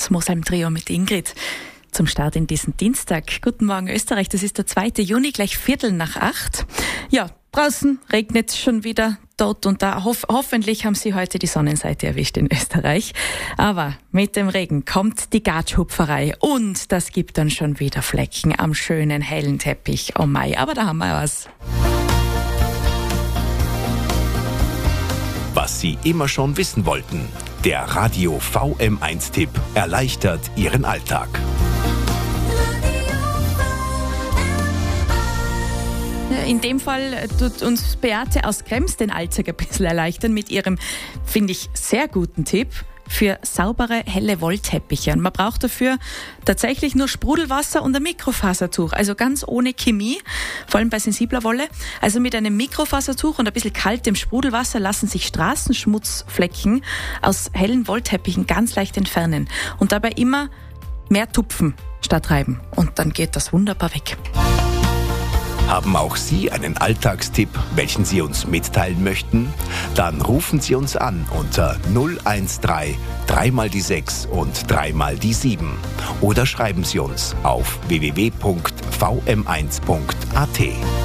das Mosheim-Trio mit Ingrid zum Start in diesen Dienstag. Guten Morgen Österreich, das ist der 2. Juni, gleich 7:45. Ja, draußen regnet es schon wieder dort und da. Hoffentlich haben Sie heute die Sonnenseite erwischt in Österreich. Aber mit dem Regen kommt die Gatschhupferei und das gibt dann schon wieder Flecken am schönen hellen Teppich. Oh Mai, aber da haben wir was. Was Sie immer schon wissen wollten. Der Radio VM1-Tipp erleichtert Ihren Alltag. In dem Fall tut uns Beate aus Krems den Alltag ein bisschen erleichtern mit ihrem, finde ich, sehr guten Tipp für saubere, helle Wollteppiche. Und man braucht dafür tatsächlich nur Sprudelwasser und ein Mikrofasertuch, also ganz ohne Chemie, vor allem bei sensibler Wolle. Also mit einem Mikrofasertuch und ein bisschen kaltem Sprudelwasser lassen sich Straßenschmutzflecken aus hellen Wollteppichen ganz leicht entfernen. Und dabei immer mehr tupfen statt reiben. Und dann geht das wunderbar weg. Haben auch Sie einen Alltagstipp, welchen Sie uns mitteilen möchten? Dann rufen Sie uns an unter 013 3 die 6 und 3 die 7 oder schreiben Sie uns auf www.vm1.at.